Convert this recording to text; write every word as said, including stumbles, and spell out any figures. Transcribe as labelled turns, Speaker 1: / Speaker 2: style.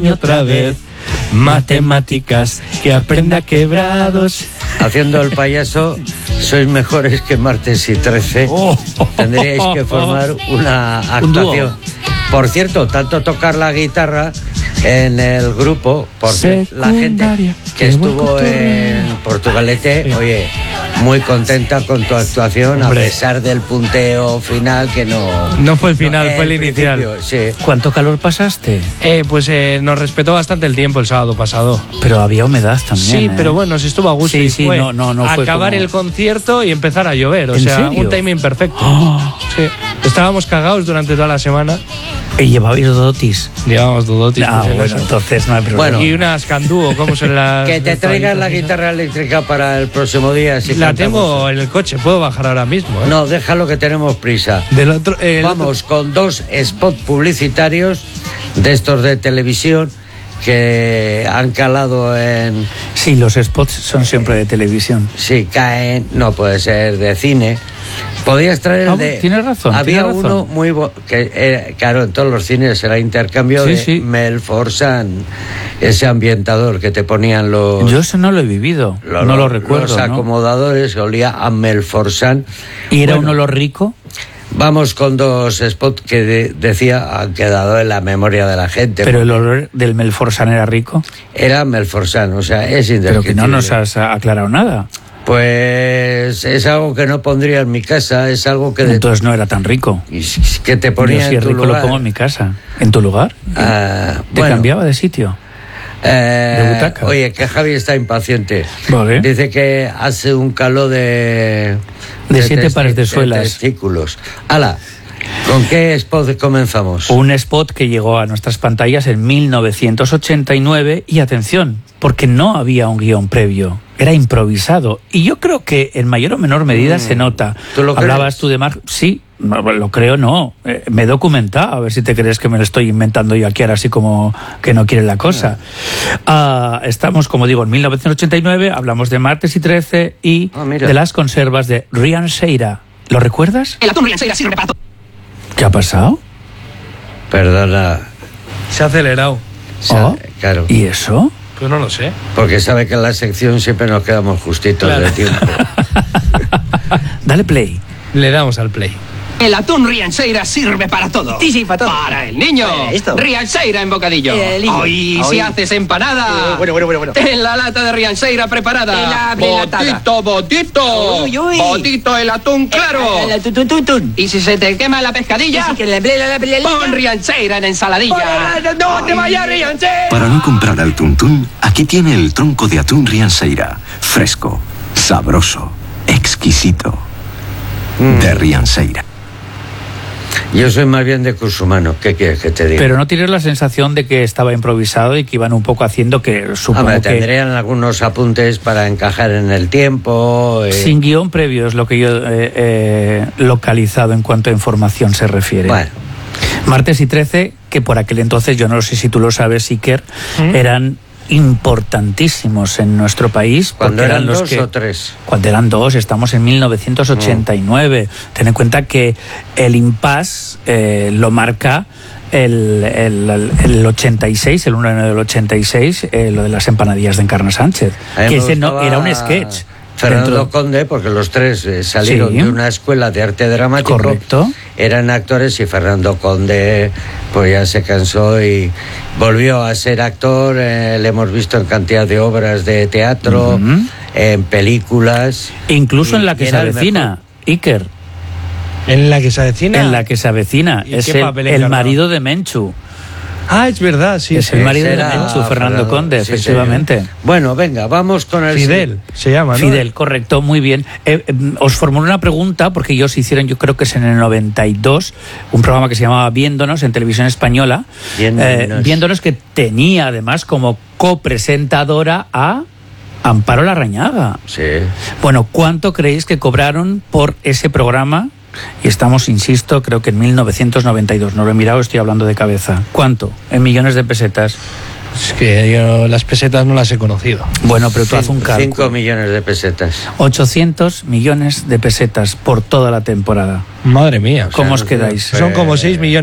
Speaker 1: otra vez. Matemáticas, que aprenda quebrados.
Speaker 2: Haciendo el payaso, sois mejores que Martes y trece.
Speaker 1: Oh.
Speaker 2: Tendríais que formar una actuación. Por cierto, tanto tocar la guitarra en el grupo, porque la gente que estuvo en Portugalete, oye, muy contenta con tu actuación, hombre, a pesar del punteo final que no...
Speaker 1: No fue el final, no, fue el, el inicial.
Speaker 2: Sí.
Speaker 3: ¿Cuánto calor pasaste?
Speaker 1: Eh, pues eh, nos respetó bastante el tiempo el sábado pasado.
Speaker 3: Pero había humedad también.
Speaker 1: Sí,
Speaker 3: ¿eh?
Speaker 1: pero bueno, se estuvo a gusto.
Speaker 3: Sí,
Speaker 1: y
Speaker 3: sí,
Speaker 1: fue
Speaker 3: no, no, no fue
Speaker 1: acabar
Speaker 3: como...
Speaker 1: el concierto y empezar a llover. O
Speaker 3: ¿En
Speaker 1: sea,
Speaker 3: serio?
Speaker 1: un timing perfecto.
Speaker 3: Oh.
Speaker 1: Sí. Estábamos cagados durante toda la semana.
Speaker 3: ¿Y llevabais dodotis?
Speaker 1: Llevábamos dodotis.
Speaker 3: Ah,
Speaker 1: pues,
Speaker 3: bueno, entonces no hay problema.
Speaker 2: Bueno,
Speaker 1: y unas candúo, ¿cómo son las...?
Speaker 2: Que te traigas la guitarra eléctrica para el próximo día. Si
Speaker 1: la
Speaker 2: cantamos.
Speaker 1: tengo en el coche, puedo bajar ahora mismo. ¿eh?
Speaker 2: No, déjalo que tenemos prisa.
Speaker 1: Del otro, el
Speaker 2: Vamos
Speaker 1: otro...
Speaker 2: con dos spots publicitarios de estos de televisión que han calado en...
Speaker 3: Sí, los spots son siempre de televisión.
Speaker 2: Sí, caen, no puede ser de cine. Podías traer el de...
Speaker 3: Tienes razón.
Speaker 2: Había
Speaker 3: tienes
Speaker 2: uno
Speaker 3: razón.
Speaker 2: muy... Bo... que era, claro, en todos los cines era intercambio
Speaker 3: sí,
Speaker 2: de
Speaker 3: sí.
Speaker 2: Mel Forsan, ese ambientador que te ponían los...
Speaker 3: Yo eso no lo he vivido,
Speaker 2: los,
Speaker 3: no lo recuerdo.
Speaker 2: Los acomodadores,
Speaker 3: ¿no?
Speaker 2: olía a Mel Forsan.
Speaker 3: ¿Y era
Speaker 2: bueno,
Speaker 3: un olor rico?
Speaker 2: Vamos con dos spots que de, decía han quedado en la memoria de la gente.
Speaker 3: ¿Pero el olor del Melforsan era rico?
Speaker 2: Era Mel Forsan, o sea, es indescriptible.
Speaker 3: Pero que no nos has aclarado nada.
Speaker 2: Pues es algo que no pondría en mi casa, es algo que...
Speaker 3: Entonces no era tan rico.
Speaker 2: De, que te ponía
Speaker 3: Yo si
Speaker 2: en
Speaker 3: es
Speaker 2: tu
Speaker 3: rico
Speaker 2: lugar.
Speaker 3: lo pongo en mi casa. ¿En tu lugar?
Speaker 2: Ah,
Speaker 3: ¿Te
Speaker 2: bueno,
Speaker 3: cambiaba de sitio?
Speaker 2: Eh,
Speaker 3: ¿De butaca?
Speaker 2: Oye, que Javi está impaciente.
Speaker 3: Vale.
Speaker 2: Dice que hace un calor de...
Speaker 3: De siete pares de suelas.
Speaker 2: De testículos. Hala, ¿con qué spot comenzamos?
Speaker 3: Un spot que llegó a nuestras pantallas en mil novecientos ochenta y nueve y atención, porque no había un guión previo, era improvisado. Y yo creo que en mayor o menor medida mm. se nota.
Speaker 2: ¿Tú lo
Speaker 3: Hablabas
Speaker 2: crees?
Speaker 3: tú de Mar... Sí, lo creo, no. Eh, me he documentado, a ver si te crees que me lo estoy inventando yo aquí ahora así como que no quiere la cosa. Ah. Uh, estamos, como digo, en mil novecientos ochenta y nueve, hablamos de Martes y trece y
Speaker 2: ah,
Speaker 3: de las conservas de Rianxeira. ¿Lo recuerdas?
Speaker 4: El atún Rianxeira sirve para todo.
Speaker 3: ¿Qué ha pasado?
Speaker 2: Perdona.
Speaker 1: Se ha acelerado.
Speaker 2: Se ha,
Speaker 3: oh,
Speaker 2: claro.
Speaker 3: ¿Y eso?
Speaker 1: Pues no lo sé.
Speaker 2: Porque sabe que en la sección siempre nos quedamos justitos claro. de tiempo.
Speaker 3: Dale play.
Speaker 1: Le damos al play.
Speaker 4: El atún Rianxeira sirve para todo.
Speaker 5: Sí, sí, para todo.
Speaker 4: Para el niño.
Speaker 5: Esto.
Speaker 4: Rianxeira en bocadillo.
Speaker 5: Eh,
Speaker 4: Hoy si haces empanada.
Speaker 5: Eh, bueno, bueno, bueno, bueno.
Speaker 4: En la lata de Rianxeira preparada.
Speaker 5: En la prelatada.
Speaker 4: Botito, botito.
Speaker 5: Uy, uy.
Speaker 4: Botito el atún claro.
Speaker 5: El, el, el, tun, tun, tun.
Speaker 4: Y si se te quema la pescadilla,
Speaker 5: sí, que la, la, la, la, la,
Speaker 4: pon Rianxeira en ensaladilla.
Speaker 5: No, no te vayas, Rianxeira.
Speaker 6: Para no comprar al tuntún, aquí tiene el tronco de atún Rianxeira. Fresco, sabroso, exquisito. Mm. De Rianxeira.
Speaker 2: Yo soy más bien de curso humano, ¿qué quieres que te diga?
Speaker 3: Pero no tienes la sensación de que estaba improvisado y que iban un poco haciendo que supongo
Speaker 2: Hombre,
Speaker 3: que...
Speaker 2: tendrían algunos apuntes para encajar en el tiempo. Eh...
Speaker 3: Sin guión previo es lo que yo he eh, eh, localizado en cuanto a información se refiere.
Speaker 2: Bueno.
Speaker 3: Martes y trece, que por aquel entonces, yo no sé si tú lo sabes, Iker, ¿Mm? eran importantísimos en nuestro país.
Speaker 2: ¿Cuándo eran, eran los
Speaker 3: dos
Speaker 2: que, o tres?
Speaker 3: Cuando eran dos, estamos en mil novecientos ochenta y nueve. Mm. Ten en cuenta que el impasse eh, lo marca el, el, el ochenta y seis, el uno de enero del ochenta y seis, eh, lo de las empanadillas de Encarna Sánchez. Que ese no, era un sketch.
Speaker 2: Fernando
Speaker 3: dentro...
Speaker 2: Conde, porque los tres eh, salieron sí. de una escuela de arte dramático.
Speaker 3: Correcto.
Speaker 2: Eran actores y Fernando Conde pues ya se cansó y volvió a ser actor. Eh, le hemos visto en cantidad de obras de teatro, uh-huh. en películas.
Speaker 3: Incluso y, en La que se avecina, Iker.
Speaker 1: ¿En La que se avecina?
Speaker 3: En La que se avecina. Es el, el marido de Menchu.
Speaker 1: Ah, es verdad, sí.
Speaker 3: Es
Speaker 1: sí.
Speaker 3: el marido de Menchu, Fernando, Fernando Conde, sí, efectivamente.
Speaker 2: Sí. Bueno, venga, vamos con el...
Speaker 1: Fidel, se llama, ¿no?
Speaker 3: Fidel, correcto, muy bien. Eh, eh, os formulo una pregunta, porque ellos hicieron, yo creo que es en el noventa y dos, un programa que se llamaba Viéndonos, en Televisión Española.
Speaker 2: Viéndonos.
Speaker 3: Eh, Viéndonos, que tenía además como copresentadora a Amparo Larrañaga.
Speaker 2: Sí.
Speaker 3: Bueno, ¿cuánto creéis que cobraron por ese programa? Y estamos, insisto, creo que en mil novecientos noventa y dos. No lo he mirado, estoy hablando de cabeza. ¿Cuánto? En millones de pesetas.
Speaker 1: Es que yo las pesetas no las he conocido.
Speaker 3: Bueno, pero tú haz un cálculo.
Speaker 2: cinco millones de pesetas.
Speaker 3: ochocientos millones de pesetas por toda la temporada.
Speaker 1: Madre mía.
Speaker 3: ¿Cómo os quedáis?
Speaker 1: Son como seis millones.